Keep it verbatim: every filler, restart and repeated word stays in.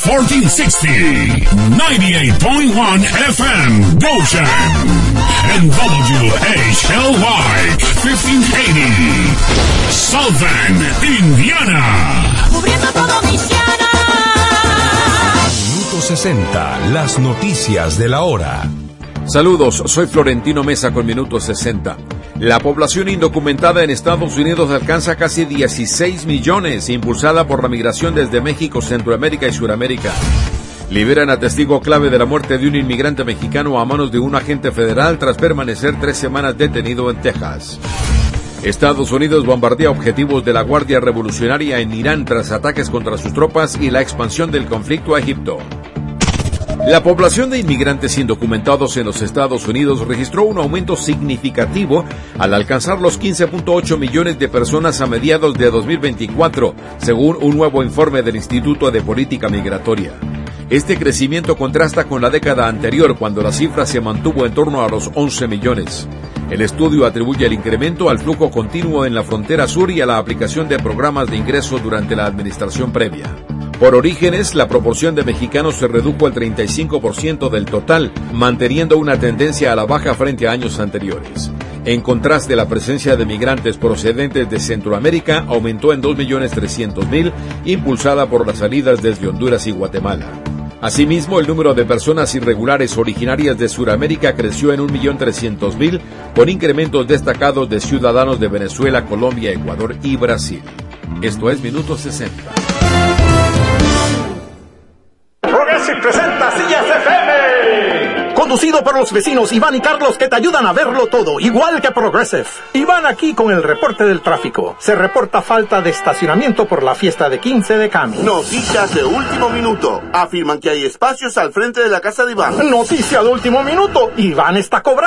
fourteen sixty, ninety-eight point one F M, Goshen, and W H L Y, fifteen eighty, South Bend, Indiana. Cubriendo todo Michiana. Minuto sesenta, las noticias de la hora. Saludos, soy Florentino Mesa con Minuto sesenta. La población indocumentada en Estados Unidos alcanza casi dieciséis millones, impulsada por la migración desde México, Centroamérica y Suramérica. Liberan a testigo clave de la muerte de un inmigrante mexicano a manos de un agente federal tras permanecer tres semanas detenido en Texas. Estados Unidos bombardea objetivos de la Guardia Revolucionaria en Irán tras ataques contra sus tropas y la expansión del conflicto a Egipto. La población de inmigrantes indocumentados en los Estados Unidos registró un aumento significativo al alcanzar los quince punto ocho millones de personas a mediados de dos mil veinticuatro, según un nuevo informe del Instituto de Política Migratoria. Este crecimiento contrasta con la década anterior, cuando la cifra se mantuvo en torno a los once millones. El estudio atribuye el incremento al flujo continuo en la frontera sur y a la aplicación de programas de ingreso durante la administración previa. Por orígenes, la proporción de mexicanos se redujo al treinta y cinco por ciento del total, manteniendo una tendencia a la baja frente a años anteriores. En contraste, la presencia de migrantes procedentes de Centroamérica aumentó en dos millones trescientos mil, impulsada por las salidas desde Honduras y Guatemala. Asimismo, el número de personas irregulares originarias de Suramérica creció en un millón trescientos mil, con incrementos destacados de ciudadanos de Venezuela, Colombia, Ecuador y Brasil. Esto es Minuto sesenta. Progressive presenta Sillas F M, conducido por los vecinos Iván y Carlos, que te ayudan a verlo todo, igual que Progressive. Iván aquí con el reporte del tráfico. Se reporta falta de estacionamiento por la fiesta de quince de Cami. Noticias de último minuto. Afirman que hay espacios al frente de la casa de Iván. Noticia de último minuto. Iván está cobrando.